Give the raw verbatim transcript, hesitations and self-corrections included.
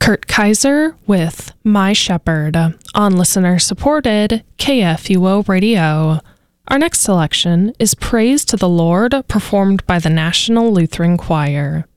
Kurt Kaiser with My Shepherd on listener-supported K F U O Radio. Our next selection is Praise to the Lord, performed by the National Lutheran Choir.